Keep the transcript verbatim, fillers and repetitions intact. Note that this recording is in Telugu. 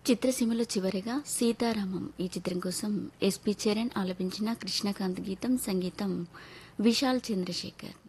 చిత్రసీమలో చివరిగా సీతారామం ఈ చిత్రం కోసం ఎస్పి చరణ్ ఆలపించిన కృష్ణకాంత్ గీతం, సంగీతం విశాల్ చంద్రశేఖర్.